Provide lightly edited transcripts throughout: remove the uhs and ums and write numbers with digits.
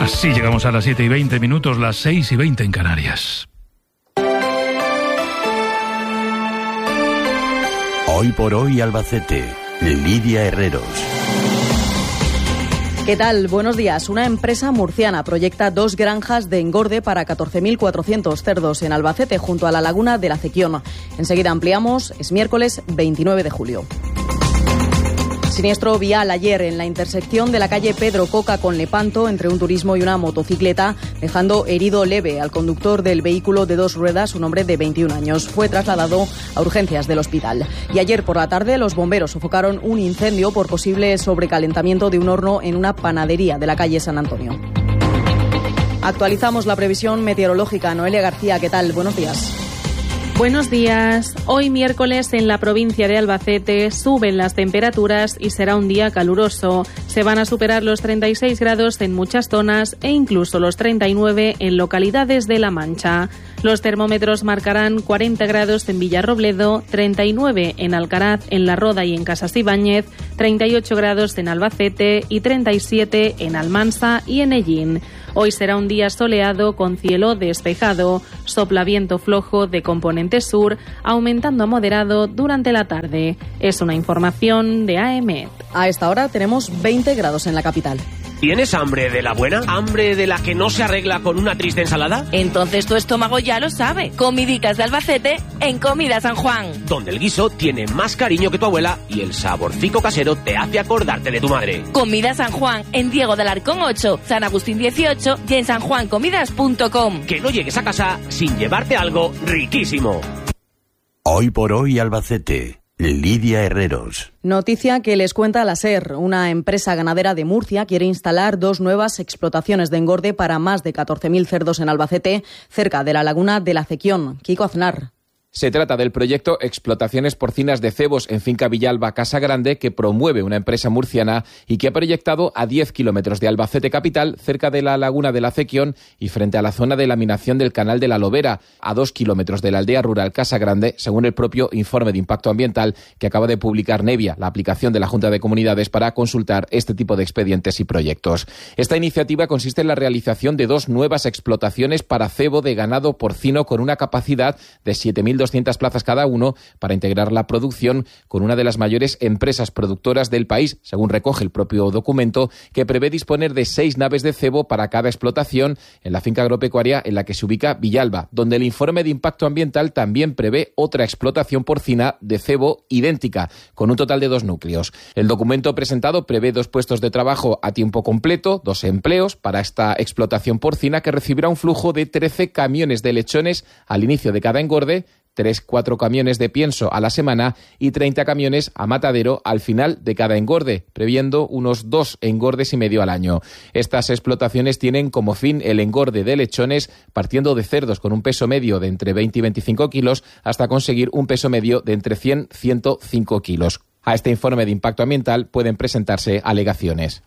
Así llegamos a las 7:20, las 6:20 en Canarias. Hoy por hoy Albacete, Lidia Herreros. ¿Qué tal? Buenos días. Una empresa murciana proyecta 2 granjas de engorde para 14.400 cerdos en Albacete, junto a la laguna de la Cequión. Enseguida ampliamos. Es miércoles 29 de julio. Siniestro vial ayer en la intersección de la calle Pedro Coca con Lepanto entre un turismo y una motocicleta, dejando herido leve al conductor del vehículo de 2 ruedas, un hombre de 21 años. Fue trasladado a urgencias del hospital. Y ayer por la tarde los bomberos sofocaron un incendio por posible sobrecalentamiento de un horno en una panadería de la calle San Antonio. Actualizamos la previsión meteorológica. Noelia García, ¿qué tal? Buenos días. Buenos días. Hoy miércoles en la provincia de Albacete suben las temperaturas y será un día caluroso. Se van a superar los 36 grados en muchas zonas e incluso los 39 en localidades de La Mancha. Los termómetros marcarán 40 grados en Villarrobledo, 39 en Alcaraz, en La Roda y en Casas Ibáñez, 38 grados en Albacete y 37 en Almansa y en Ellín. Hoy será un día soleado con cielo despejado, sopla viento flojo de componente sur, aumentando a moderado durante la tarde. Es una información de AEMET. A esta hora tenemos 20 grados en la capital. ¿Tienes hambre de la buena? ¿Hambre de la que no se arregla con una triste ensalada? Entonces tu estómago ya lo sabe. Comidicas de Albacete en Comida San Juan. Donde el guiso tiene más cariño que tu abuela y el saborcico casero te hace acordarte de tu madre. Comida San Juan en Diego de Alarcón 8, San Agustín 18 y en sanjuancomidas.com. Que no llegues a casa sin llevarte algo riquísimo. Hoy por hoy Albacete, Lidia Herreros. Noticia que les cuenta la SER. Una empresa ganadera de Murcia quiere instalar 2 nuevas explotaciones de engorde para más de 14.000 cerdos en Albacete, cerca de la laguna de la Cequión. Kiko Aznar. Se trata del proyecto Explotaciones Porcinas de Cebos en Finca Villalba Casa Grande, que promueve una empresa murciana y que ha proyectado a 10 kilómetros de Albacete capital, cerca de la laguna de la Cequión y frente a la zona de laminación del canal de la Lobera, a 2 kilómetros de la aldea rural Casa Grande, según el propio informe de impacto ambiental que acaba de publicar Nevia, la aplicación de la Junta de Comunidades para consultar este tipo de expedientes y proyectos. Esta iniciativa consiste en la realización de 2 nuevas explotaciones para cebo de ganado porcino con una capacidad de 7.200 plazas cada uno para integrar la producción con una de las mayores empresas productoras del país, según recoge el propio documento, que prevé disponer de 6 naves de cebo para cada explotación en la finca agropecuaria en la que se ubica Villalba, donde el informe de impacto ambiental también prevé otra explotación porcina de cebo idéntica, con un total de 2 núcleos. El documento presentado prevé 2 puestos de trabajo a tiempo completo, 2 empleos para esta explotación porcina que recibirá un flujo de 13 camiones de lechones al inicio de cada engorde, 3-4 camiones de pienso a la semana y 30 camiones a matadero al final de cada engorde, previendo unos 2 engordes y medio al año. Estas explotaciones tienen como fin el engorde de lechones partiendo de cerdos con un peso medio de entre 20 y 25 kilos hasta conseguir un peso medio de entre 100 y 105 kilos. A este informe de impacto ambiental pueden presentarse alegaciones.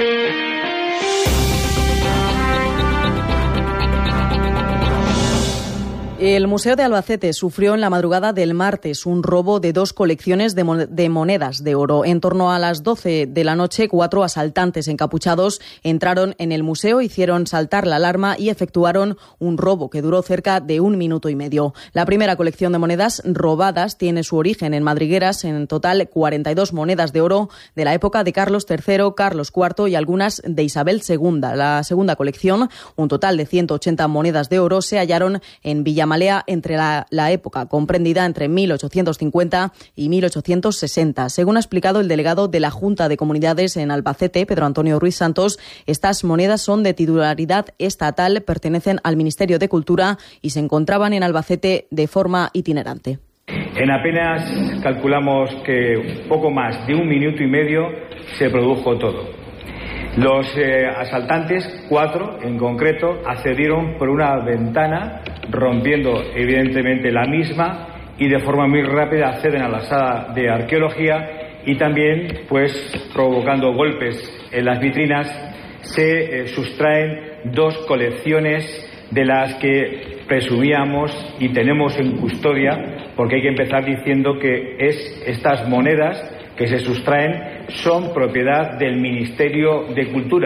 El Museo de Albacete sufrió en la madrugada del martes un robo de 2 colecciones de monedas de oro. En torno a las 12 de la noche, 4 asaltantes encapuchados entraron en el museo, hicieron saltar la alarma y efectuaron un robo que duró cerca de 1 minuto y medio. La primera colección de monedas robadas tiene su origen en madrigueras, en total 42 monedas de oro de la época de Carlos III, Carlos IV y algunas de Isabel II. La segunda colección, un total de 180 monedas de oro, se hallaron en Villamalea entre la época comprendida entre 1850 y 1860. Según ha explicado el delegado de la Junta de Comunidades en Albacete, Pedro Antonio Ruiz Santos, estas monedas son de titularidad estatal, pertenecen al Ministerio de Cultura y se encontraban en Albacete de forma itinerante. En apenas calculamos que poco más de 1 minuto y medio se produjo todo. Los asaltantes, 4 en concreto, accedieron por una ventana, rompiendo evidentemente la misma, y de forma muy rápida acceden a la sala de arqueología y también, pues, provocando golpes en las vitrinas, se sustraen 2 colecciones de las que presumíamos y tenemos en custodia, porque hay que empezar diciendo que estas monedas que se sustraen son propiedad del Ministerio de Cultura.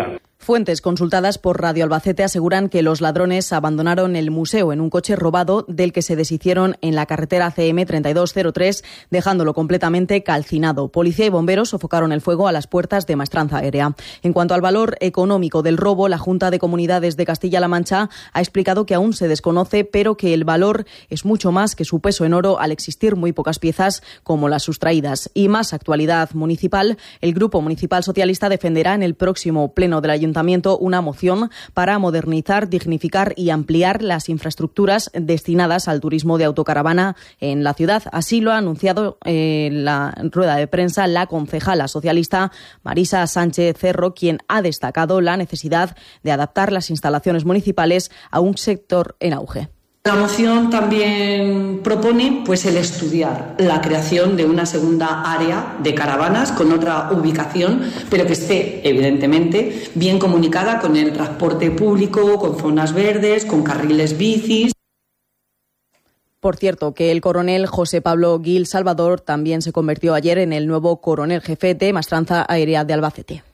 Fuentes consultadas por Radio Albacete aseguran que los ladrones abandonaron el museo en un coche robado del que se deshicieron en la carretera CM 3203, dejándolo completamente calcinado. Policía y bomberos sofocaron el fuego a las puertas de Maestranza Aérea. En cuanto al valor económico del robo, la Junta de Comunidades de Castilla-La Mancha ha explicado que aún se desconoce, pero que el valor es mucho más que su peso en oro al existir muy pocas piezas como las sustraídas. Y más actualidad municipal, el Grupo Municipal Socialista defenderá en el próximo pleno del Ayuntamiento una moción para modernizar, dignificar y ampliar las infraestructuras destinadas al turismo de autocaravana en la ciudad. Así lo ha anunciado en la rueda de prensa la concejala socialista Marisa Sánchez Cerro, quien ha destacado la necesidad de adaptar las instalaciones municipales a un sector en auge. La moción también propone el estudiar la creación de una segunda área de caravanas con otra ubicación, pero que esté evidentemente bien comunicada con el transporte público, con zonas verdes, con carriles bicis. Por cierto, que el coronel José Pablo Gil Salvador también se convirtió ayer en el nuevo coronel jefe de Maestranza Aérea de Albacete.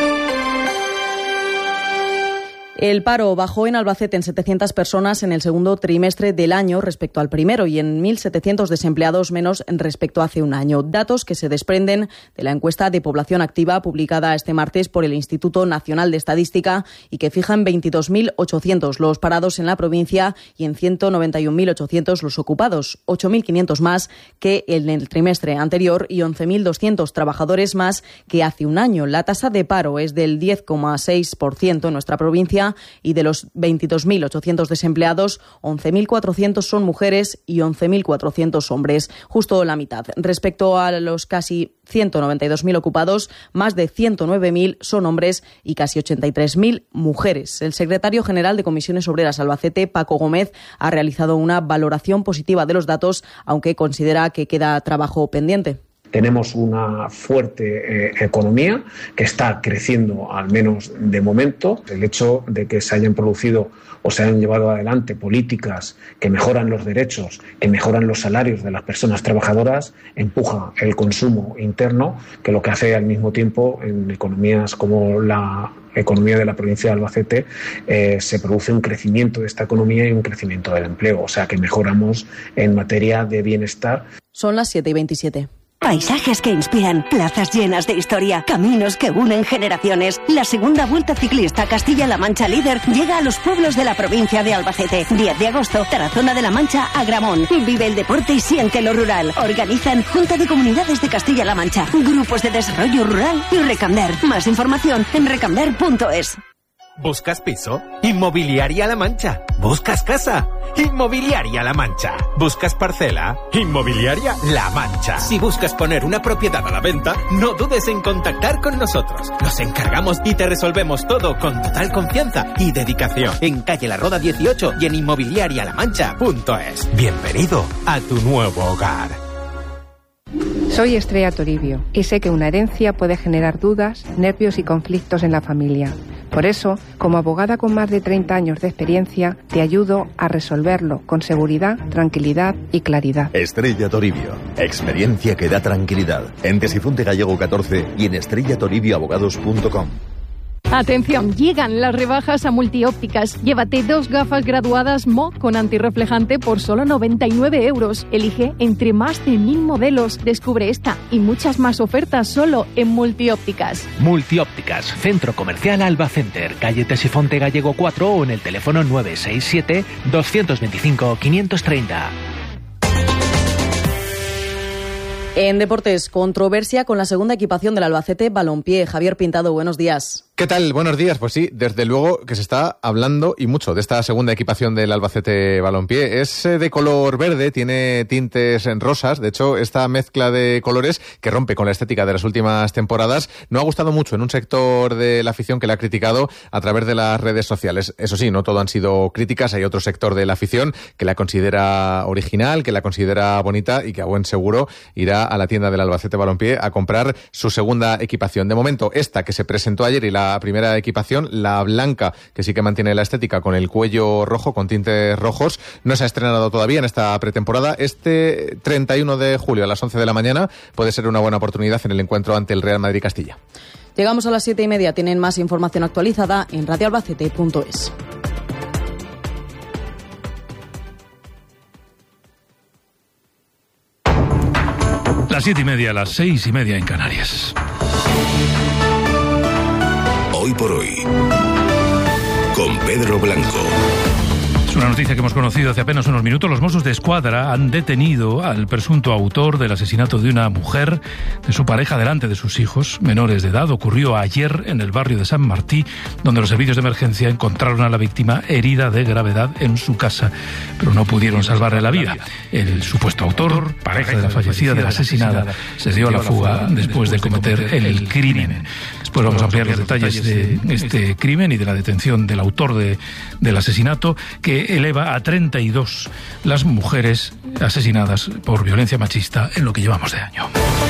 El paro bajó en Albacete en 700 personas en el segundo trimestre del año respecto al primero y en 1.700 desempleados menos respecto a hace un año. Datos que se desprenden de la encuesta de población activa publicada este martes por el Instituto Nacional de Estadística y que fija en 22.800 los parados en la provincia y en 191.800 los ocupados, 8.500 más que en el trimestre anterior y 11.200 trabajadores más que hace un año. La tasa de paro es del 10,6% en nuestra provincia y de los 22.800 desempleados, 11.400 son mujeres y 11.400 hombres, justo la mitad. Respecto a los casi 192.000 ocupados, más de 109.000 son hombres y casi 83.000 mujeres. El secretario general de Comisiones Obreras Albacete, Paco Gómez, ha realizado una valoración positiva de los datos, aunque considera que queda trabajo pendiente. Tenemos una fuerte economía que está creciendo, al menos de momento. El hecho de que se hayan producido o se hayan llevado adelante políticas que mejoran los derechos, que mejoran los salarios de las personas trabajadoras, empuja el consumo interno, que lo que hace al mismo tiempo en economías como la economía de la provincia de Albacete se produce un crecimiento de esta economía y un crecimiento del empleo. O sea que mejoramos en materia de bienestar. Son las 7:27. Paisajes que inspiran, plazas llenas de historia, caminos que unen generaciones. La segunda Vuelta Ciclista Castilla-La Mancha Líder llega a los pueblos de la provincia de Albacete. 10 de agosto, Tarazona de la Mancha, Agramón. Vive el deporte y siente lo rural. Organizan Junta de Comunidades de Castilla-La Mancha, Grupos de Desarrollo Rural y Recamder. Más información en recamder.es. ¿Buscas piso? Inmobiliaria La Mancha. ¿Buscas casa? Inmobiliaria La Mancha. ¿Buscas parcela? Inmobiliaria La Mancha. Si buscas poner una propiedad a la venta, no dudes en contactar con nosotros. Nos encargamos y te resolvemos todo con total confianza y dedicación. En calle La Roda 18 y en inmobiliarialamancha.es. Bienvenido a tu nuevo hogar. Soy Estrella Toribio y sé que una herencia puede generar dudas, nervios y conflictos en la familia. Por eso, como abogada con más de 30 años de experiencia, te ayudo a resolverlo con seguridad, tranquilidad y claridad. Estrella Toribio. Experiencia que da tranquilidad. En Tesifonte Gallego 14 y en estrellatoribioabogados.com. Atención, llegan las rebajas a Multiópticas. Llévate 2 gafas graduadas Mo con antirreflejante por solo 99 €. Elige entre más de 1000 modelos. Descubre esta y muchas más ofertas solo en Multiópticas. Multiópticas, Centro Comercial Alba Center, calle Tesifonte Gallego 4 o en el teléfono 967 225 530. En deportes, controversia con la segunda equipación del Albacete Balompié. Javier Pintado, buenos días. ¿Qué tal? Buenos días. Pues sí, desde luego que se está hablando y mucho de esta segunda equipación del Albacete Balompié. Es de color verde, tiene tintes rosas. De hecho, esta mezcla de colores que rompe con la estética de las últimas temporadas no ha gustado mucho en un sector de la afición que la ha criticado a través de las redes sociales. Eso sí, no todo han sido críticas. Hay otro sector de la afición que la considera original, que la considera bonita y que a buen seguro irá a la tienda del Albacete Balompié a comprar su segunda equipación. De momento, esta que se presentó ayer y la primera equipación, la blanca, que sí que mantiene la estética con el cuello rojo, con tintes rojos, no se ha estrenado todavía en esta pretemporada. Este 31 de julio a las 11 de la mañana puede ser una buena oportunidad en el encuentro ante el Real Madrid Castilla. Llegamos a las 7:30. Tienen más información actualizada en radioalbacete.es. Las 7:30, las 6:30 en Canarias. Hoy por hoy, con Pedro Blanco. Es una noticia que hemos conocido hace apenas unos minutos. Los Mossos de Escuadra han detenido al presunto autor del asesinato de una mujer, de su pareja, delante de sus hijos menores de edad. Ocurrió ayer en el barrio de San Martí, donde los servicios de emergencia encontraron a la víctima herida de gravedad en su casa, pero no pudieron salvarle la vida. El supuesto autor, pareja de la fallecida, de la asesinada, se dio a la fuga después de cometer el crimen. Después vamos a ampliar los detalles de este crimen y de la detención del autor del asesinato, que eleva a 32 las mujeres asesinadas por violencia machista en lo que llevamos de año.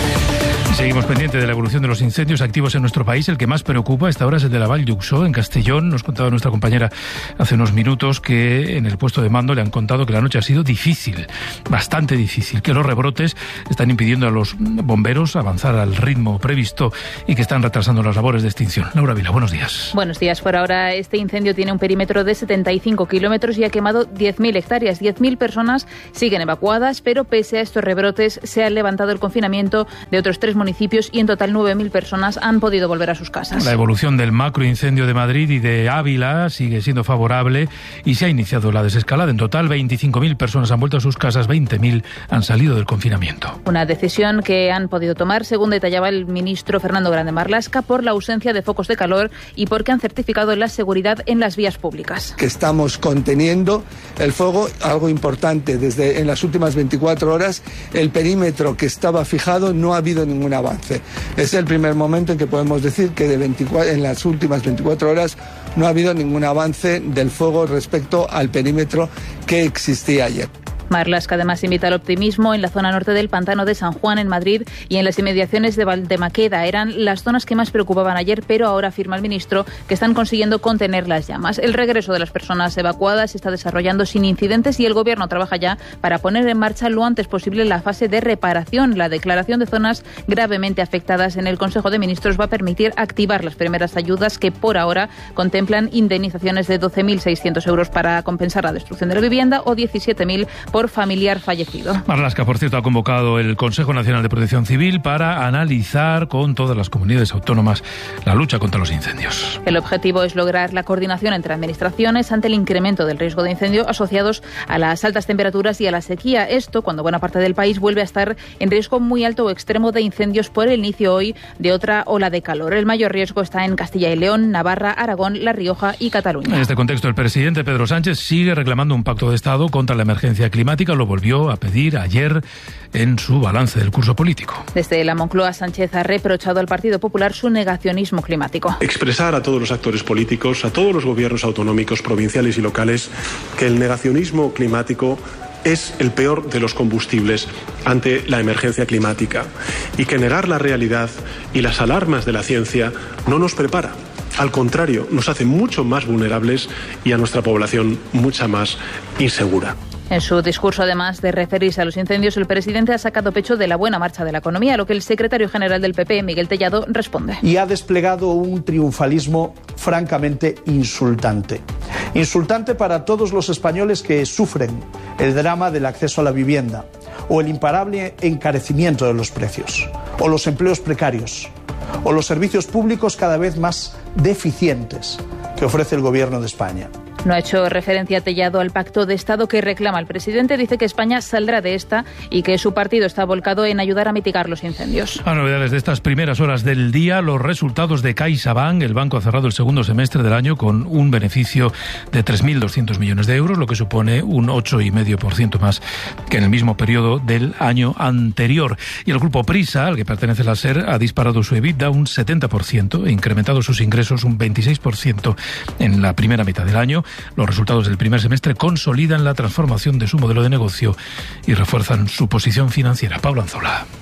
Seguimos pendientes de la evolución de los incendios activos en nuestro país. El que más preocupa a esta hora es el de la Vall d'Uixó, en Castellón. Nos contaba nuestra compañera hace unos minutos que en el puesto de mando le han contado que la noche ha sido difícil, bastante difícil, que los rebrotes están impidiendo a los bomberos avanzar al ritmo previsto y que están retrasando las labores de extinción. Laura Vila, buenos días. Buenos días. Por ahora, este incendio tiene un perímetro de 75 kilómetros y ha quemado 10.000 hectáreas. 10.000 personas siguen evacuadas, pero pese a estos rebrotes se ha levantado el confinamiento de otros 3 municipios y en total 9.000 personas han podido volver a sus casas. La evolución del macroincendio de Madrid y de Ávila sigue siendo favorable y se ha iniciado la desescalada. En total, 25.000 personas han vuelto a sus casas, 20.000 han salido del confinamiento. Una decisión que han podido tomar, según detallaba el ministro Fernando Grande Marlaska, por la ausencia de focos de calor y porque han certificado la seguridad en las vías públicas. Que estamos conteniendo el fuego, algo importante, en las últimas 24 horas, el perímetro que estaba fijado no ha habido ningún avance. Es el primer momento en que podemos decir que en las últimas 24 horas no ha habido ningún avance del fuego respecto al perímetro que existía ayer. Marlaska además invita al optimismo en la zona norte del pantano de San Juan, en Madrid, y en las inmediaciones de Valdemaqueda. Eran las zonas que más preocupaban ayer, pero ahora afirma el ministro que están consiguiendo contener las llamas. El regreso de las personas evacuadas se está desarrollando sin incidentes y el Gobierno trabaja ya para poner en marcha lo antes posible la fase de reparación. La declaración de zonas gravemente afectadas en el Consejo de Ministros va a permitir activar las primeras ayudas que por ahora contemplan indemnizaciones de 12.600 euros para compensar la destrucción de la vivienda o 17.000 por familiar fallecido. Marlaska, por cierto, ha convocado el Consejo Nacional de Protección Civil para analizar con todas las comunidades autónomas la lucha contra los incendios. El objetivo es lograr la coordinación entre administraciones ante el incremento del riesgo de incendio asociados a las altas temperaturas y a la sequía. Esto cuando buena parte del país vuelve a estar en riesgo muy alto o extremo de incendios por el inicio hoy de otra ola de calor. El mayor riesgo está en Castilla y León, Navarra, Aragón, La Rioja y Cataluña. En este contexto, el presidente Pedro Sánchez sigue reclamando un pacto de Estado contra la emergencia climática. Lo volvió a pedir ayer en su balance del curso político. Desde la Moncloa, Sánchez ha reprochado al Partido Popular su negacionismo climático. Expresar a todos los actores políticos, a todos los gobiernos autonómicos, provinciales y locales, que el negacionismo climático es el peor de los combustibles ante la emergencia climática y que negar la realidad y las alarmas de la ciencia no nos prepara. Al contrario, nos hace mucho más vulnerables y a nuestra población mucha más insegura. En su discurso, además de referirse a los incendios, el presidente ha sacado pecho de la buena marcha de la economía, a lo que el secretario general del PP, Miguel Tellado, responde. Y ha desplegado un triunfalismo francamente insultante. Insultante para todos los españoles que sufren el drama del acceso a la vivienda, o el imparable encarecimiento de los precios, o los empleos precarios, o los servicios públicos cada vez más deficientes que ofrece el Gobierno de España. No ha hecho referencia Tellado al pacto de Estado que reclama el presidente. Dice que España saldrá de esta y que su partido está volcado en ayudar a mitigar los incendios. A novedades de estas primeras horas del día, los resultados de CaixaBank. El banco ha cerrado el segundo semestre del año con un beneficio de 3.200 millones de euros, lo que supone un 8,5% más que en el mismo periodo del año anterior. Y el grupo Prisa, al que pertenece la SER, ha disparado su EBITDA un 70% e incrementado sus ingresos un 26% en la primera mitad del año. Los resultados del primer semestre consolidan la transformación de su modelo de negocio y refuerzan su posición financiera. Pablo Anzola.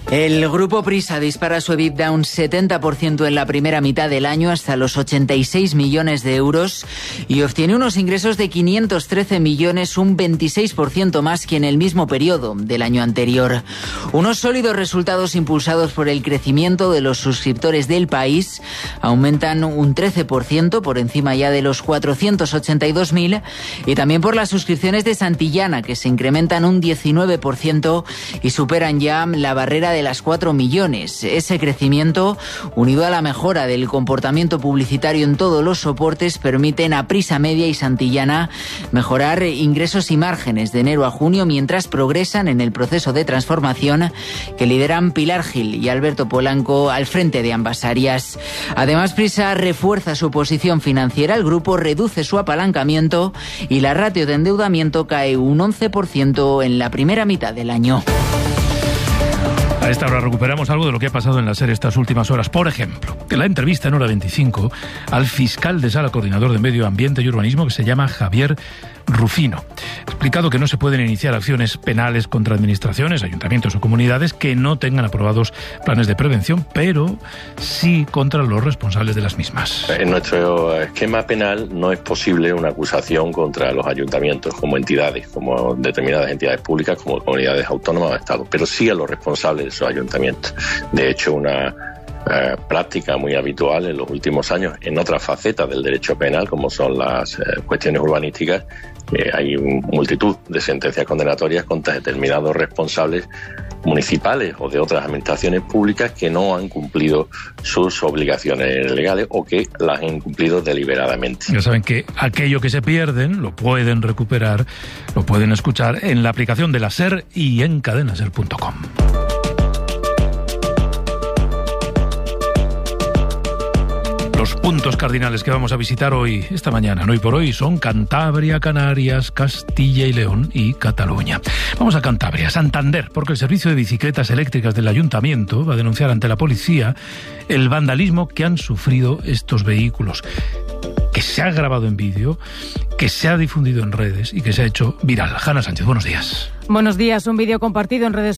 El grupo Prisa dispara su EBITDA un 70% en la primera mitad del año hasta los 86 millones de euros y obtiene unos ingresos de 513 millones, un 26% más que en el mismo periodo del año anterior. Unos sólidos resultados impulsados por el crecimiento de los suscriptores del país aumentan un 13% por encima ya de los 482.000 y también por las suscripciones de Santillana, que se incrementan un 19% y superan ya la barrera de las 4 millones. Ese crecimiento, unido a la mejora del comportamiento publicitario en todos los soportes, permiten a Prisa Media y Santillana mejorar ingresos y márgenes de enero a junio, mientras progresan en el proceso de transformación que lideran Pilar Gil y Alberto Polanco al frente de ambas áreas. Además, Prisa refuerza su posición financiera, el grupo reduce su apalancamiento y la ratio de endeudamiento cae un 11% en la primera mitad del año. A esta hora recuperamos algo de lo que ha pasado en la SER estas últimas horas. Por ejemplo, que la entrevista en Hora 25 al fiscal de sala coordinador de Medio Ambiente y Urbanismo, que se llama Javier Rufino. Ha explicado que no se pueden iniciar acciones penales contra administraciones, ayuntamientos o comunidades que no tengan aprobados planes de prevención, pero sí contra los responsables de las mismas. En nuestro esquema penal no es posible una acusación contra los ayuntamientos como entidades, como determinadas entidades públicas, como comunidades autónomas o estados, pero sí a los responsables de esos ayuntamientos. De hecho, una práctica muy habitual en los últimos años en otras facetas del derecho penal, como son las cuestiones urbanísticas, hay multitud de sentencias condenatorias contra determinados responsables municipales o de otras administraciones públicas que no han cumplido sus obligaciones legales o que las han incumplido deliberadamente. Ya saben que aquello que se pierden lo pueden recuperar, lo pueden escuchar en la aplicación de la SER y en cadenaser.com. Los puntos cardinales que vamos a visitar hoy, esta mañana, hoy por hoy, son Cantabria, Canarias, Castilla y León y Cataluña. Vamos a Cantabria, Santander, porque el servicio de bicicletas eléctricas del ayuntamiento va a denunciar ante la policía el vandalismo que han sufrido estos vehículos, que se ha grabado en vídeo, que se ha difundido en redes y que se ha hecho viral. Hanna Sánchez, buenos días. Buenos días. Un vídeo compartido en redes